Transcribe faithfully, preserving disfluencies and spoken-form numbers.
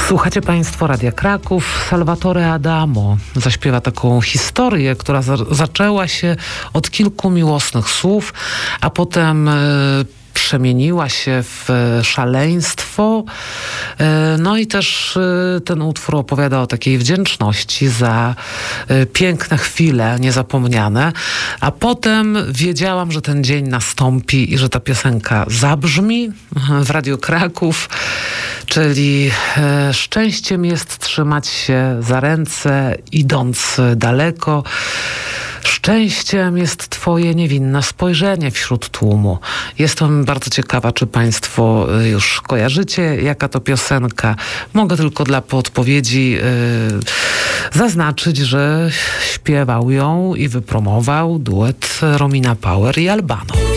Słuchacie Państwo Radia Kraków. Salvatore Adamo zaśpiewa taką historię, która za- zaczęła się od kilku miłosnych słów, a potem e, przemieniła się w szaleństwo. E, no i też e, ten utwór opowiada o takiej wdzięczności za e, piękne chwile niezapomniane. A potem wiedziałam, że ten dzień nastąpi i że ta piosenka zabrzmi w Radiu Kraków. Czyli e, szczęściem jest trzymać się za ręce, idąc daleko. Szczęściem jest twoje niewinne spojrzenie wśród tłumu. Jestem bardzo ciekawa, czy Państwo już kojarzycie, jaka to piosenka. Mogę tylko dla podpowiedzi e, zaznaczyć, że śpiewał ją i wypromował duet Romina Power i Albano.